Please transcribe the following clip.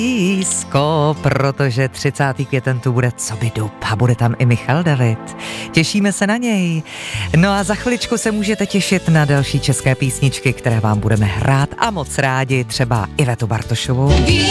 blízko, protože 30. květen tu bude co by dub a bude tam i Michal David. Těšíme se na něj. No a za chviličku se můžete těšit na další české písničky, které vám budeme hrát a moc rádi, třeba Ivetu Bartošovou.